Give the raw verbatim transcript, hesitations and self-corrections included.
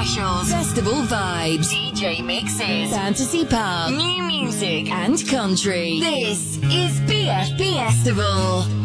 specials, festival vibes, D J mixes, fantasy pub, new music, and country. This is B F B Festival.